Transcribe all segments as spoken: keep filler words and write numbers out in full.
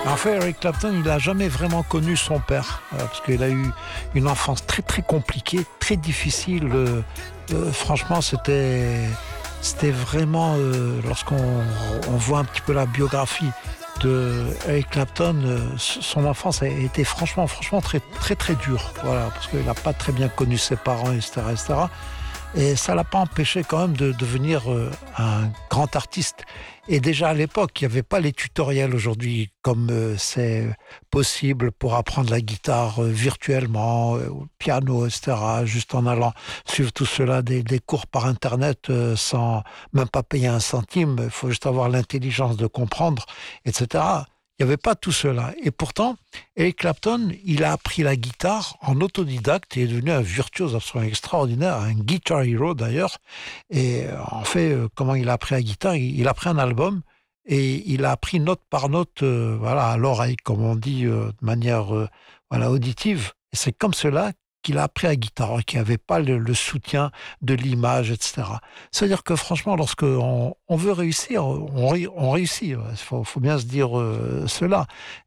En fait, Eric Clapton, il n'a jamais vraiment connu son père, euh, parce qu'il a eu une enfance très très compliquée, très difficile. Euh, euh, franchement, c'était, c'était vraiment, euh, lorsqu'on on voit un petit peu la biographie de Eric Clapton, euh, son enfance a été franchement, franchement très très très dure. Voilà, parce qu'il n'a pas très bien connu ses parents, et cetera, et cetera. Et ça ne l'a pas empêché quand même de devenir euh, un grand artiste. Et déjà à l'époque, il n'y avait pas les tutoriels aujourd'hui comme euh, c'est possible pour apprendre la guitare euh, virtuellement, euh, ou le piano, et cetera. Juste en allant suivre tout cela, des, des cours par Internet euh, sans même pas payer un centime. Il faut juste avoir l'intelligence de comprendre, et cetera. Il n'y avait pas tout cela. Et pourtant, Eric Clapton, il a appris la guitare en autodidacte et est devenu un virtuose absolument extraordinaire, un guitar hero d'ailleurs. Et euh, en fait, euh, comment il a appris la guitare? il, il a pris un album et il a appris note par note, euh, voilà, à l'oreille, comme on dit, euh, de manière euh, voilà, auditive. Et c'est comme cela qu'il a appris la guitare, qu'il n'y avait pas le, le soutien de l'image, et cetera. C'est-à-dire que franchement, lorsque on, on veut réussir, on, ré- on réussit. Il faut, faut bien se dire euh, cela.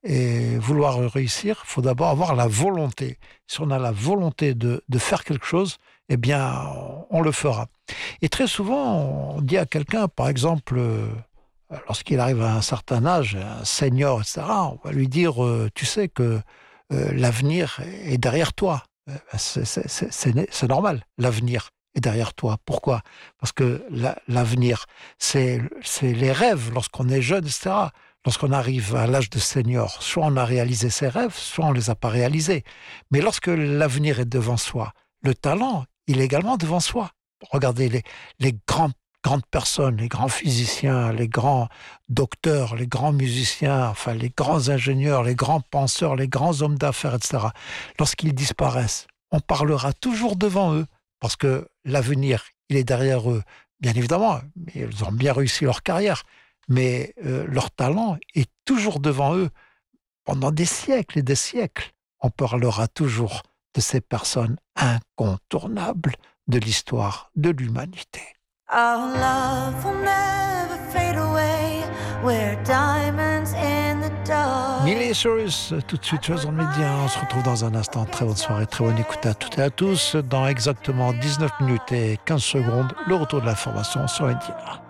Et vouloir réussir, il faut d'abord avoir la volonté. Si on a la volonté de, de faire quelque chose, eh bien, on, on le fera. Et très souvent, on dit à quelqu'un, par exemple, euh, lorsqu'il arrive à un certain âge, un senior, et cetera, on va lui dire, euh, tu sais que euh, l'avenir est derrière toi. Euh, C'est, c'est- c'est- c'est- c'est normal, l'avenir est derrière toi. Pourquoi? Parce que la- l'avenir, c'est, c'est les rêves lorsqu'on est jeune, et cetera. Lorsqu'on arrive à l'âge de senior, soit on a réalisé ses rêves, soit on ne les a pas réalisés. Mais lorsque l'avenir est devant soi, le talent, il est également devant soi. Regardez les, les grands, grandes personnes, les grands physiciens, les grands docteurs, les grands musiciens, enfin les grands ingénieurs, les grands penseurs, les grands hommes d'affaires, et cetera. Lorsqu'ils disparaissent, on parlera toujours devant eux, parce que l'avenir, il est derrière eux. Bien évidemment, ils ont bien réussi leur carrière, mais euh, leur talent est toujours devant eux. Pendant des siècles et des siècles, on parlera toujours de ces personnes incontournables de l'histoire de l'humanité. Our love will never fade away. We're diamonds in the dark. Miley Cyrus, tout de suite, Choice on Média. On se retrouve dans un instant. Très bonne soirée, très bonne écoute à toutes et à tous. Dans exactement dix-neuf minutes et quinze secondes, le retour de l'information sur Indiana.